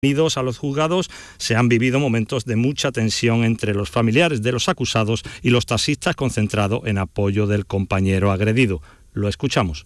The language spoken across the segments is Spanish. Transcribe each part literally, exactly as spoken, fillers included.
Unidos a los juzgados se han vivido momentos de mucha tensión entre los familiares de los acusados y los taxistas, concentrados en apoyo del compañero agredido. Lo escuchamos.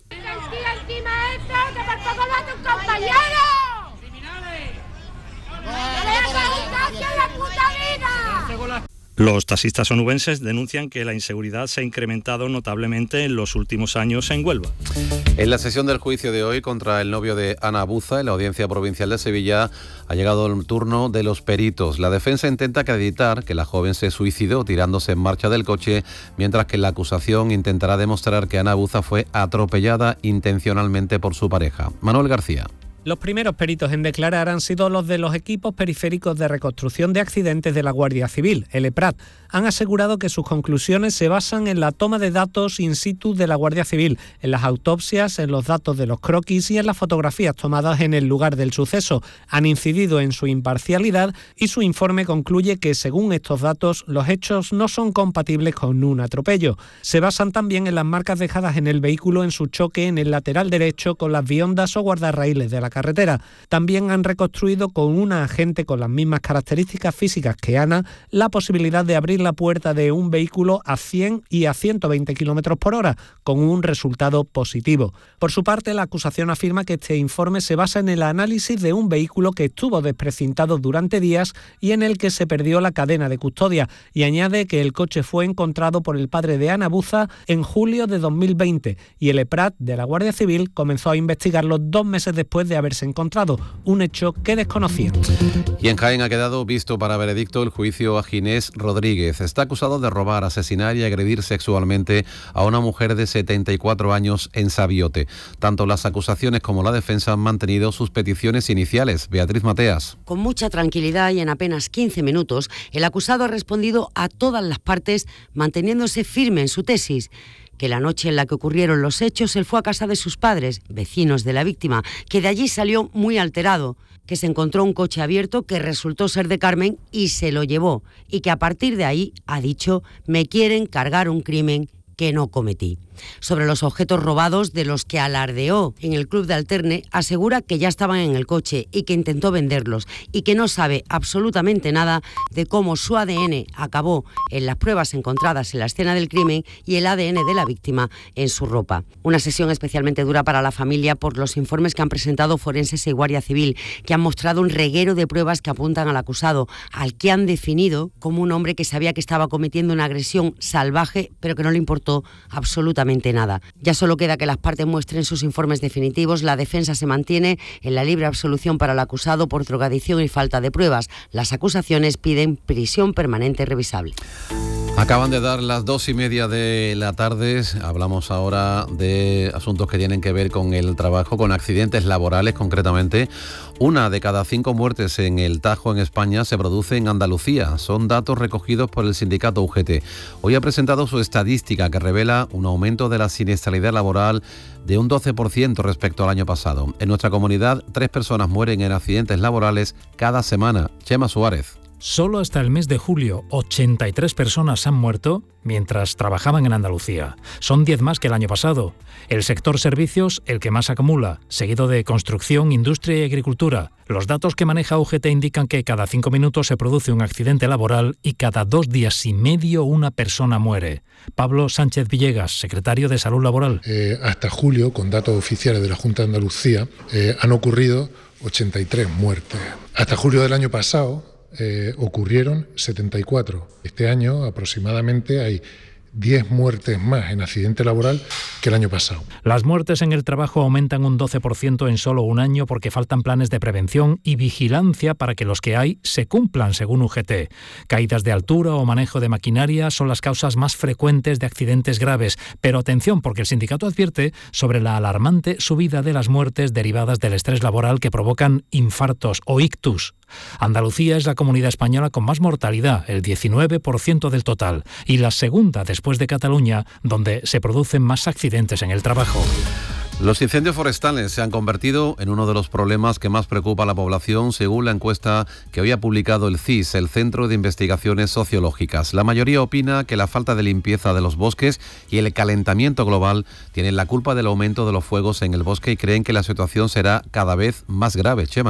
Los taxistas onubenses denuncian que la inseguridad se ha incrementado notablemente en los últimos años en Huelva. En la sesión del juicio de hoy contra el novio de Ana Abuza, en la Audiencia Provincial de Sevilla, ha llegado el turno de los peritos. La defensa intenta acreditar que la joven se suicidó tirándose en marcha del coche, mientras que la acusación intentará demostrar que Ana Abuza fue atropellada intencionalmente por su pareja. Manuel García. Los primeros peritos en declarar han sido los de los equipos periféricos de reconstrucción de accidentes de la Guardia Civil, el EPRAT. Han asegurado que sus conclusiones se basan en la toma de datos in situ de la Guardia Civil, en las autopsias, en los datos de los croquis y en las fotografías tomadas en el lugar del suceso. Han incidido en su imparcialidad y su informe concluye que, según estos datos, los hechos no son compatibles con un atropello. Se basan también en las marcas dejadas en el vehículo en su choque en el lateral derecho con las viondas o guardarraíles de la carretera. También han reconstruido con una agente con las mismas características físicas que Ana la posibilidad de abrir la puerta de un vehículo a cien y a ciento veinte kilómetros por hora, con un resultado positivo. Por su parte, la acusación afirma que este informe se basa en el análisis de un vehículo que estuvo desprecintado durante días y en el que se perdió la cadena de custodia, y añade que el coche fue encontrado por el padre de Ana Abuza en julio de dos mil veinte y el EPRAT de la Guardia Civil comenzó a investigarlo dos meses después de haber haberse encontrado, un hecho que desconocía. Y en Jaén ha quedado visto para veredicto el juicio a Ginés Rodríguez. Está acusado de robar, asesinar y agredir sexualmente a una mujer de setenta y cuatro años en Sabiote. Tanto las acusaciones como la defensa han mantenido sus peticiones iniciales. Beatriz Mateas. Con mucha tranquilidad y en apenas quince minutos, el acusado ha respondido a todas las partes, manteniéndose firme en su tesis. Que la noche en la que ocurrieron los hechos él fue a casa de sus padres, vecinos de la víctima, que de allí salió muy alterado, que se encontró un coche abierto que resultó ser de Carmen y se lo llevó, y que a partir de ahí ha dicho: me quieren cargar un crimen que no cometí. Sobre los objetos robados de los que alardeó en el club de Alterne, asegura que ya estaban en el coche y que intentó venderlos y que no sabe absolutamente nada de cómo su A D N acabó en las pruebas encontradas en la escena del crimen y el A D N de la víctima en su ropa. Una sesión especialmente dura para la familia por los informes que han presentado forenses y Guardia Civil, que han mostrado un reguero de pruebas que apuntan al acusado, al que han definido como un hombre que sabía que estaba cometiendo una agresión salvaje, pero que no le importó absolutamente nada. Ya solo queda que las partes muestren sus informes definitivos. La defensa se mantiene en la libre absolución para el acusado por drogadicción y falta de pruebas. Las acusaciones piden prisión permanente revisable. Acaban de dar las dos y media de la tarde. Hablamos ahora de asuntos que tienen que ver con el trabajo, con accidentes laborales concretamente. Una de cada cinco muertes en el Tajo en España se produce en Andalucía. Son datos recogidos por el sindicato U G T. Hoy ha presentado su estadística que revela un aumento de la siniestralidad laboral de un doce por ciento respecto al año pasado. En nuestra comunidad, tres personas mueren en accidentes laborales cada semana. Chema Suárez. Solo hasta el mes de julio, ochenta y tres personas han muerto mientras trabajaban en Andalucía. Son diez más que el año pasado. El sector servicios, el que más acumula, seguido de construcción, industria y agricultura. Los datos que maneja U G T indican que cada cinco minutos se produce un accidente laboral y cada dos días y medio una persona muere. Pablo Sánchez Villegas, secretario de Salud Laboral. Eh, hasta julio, con datos oficiales de la Junta de Andalucía, eh, han ocurrido ochenta y tres muertes. Hasta julio del año pasado, Eh, ocurrieron setenta y cuatro. Este año aproximadamente hay diez muertes más en accidente laboral que el año pasado. Las muertes en el trabajo aumentan un doce por ciento en solo un año porque faltan planes de prevención y vigilancia para que los que hay se cumplan, según U G T. Caídas de altura o manejo de maquinaria son las causas más frecuentes de accidentes graves, pero atención, porque el sindicato advierte sobre la alarmante subida de las muertes derivadas del estrés laboral que provocan infartos o ictus. Andalucía es la comunidad española con más mortalidad, el diecinueve por ciento del total, y la segunda después de Cataluña, donde se producen más accidentes en el trabajo. Los incendios forestales se han convertido en uno de los problemas que más preocupa a la población, según la encuesta que hoy ha publicado el C I S, el Centro de Investigaciones Sociológicas. La mayoría opina que la falta de limpieza de los bosques y el calentamiento global tienen la culpa del aumento de los fuegos en el bosque y creen que la situación será cada vez más grave. Chema.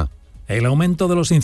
El aumento de los incendios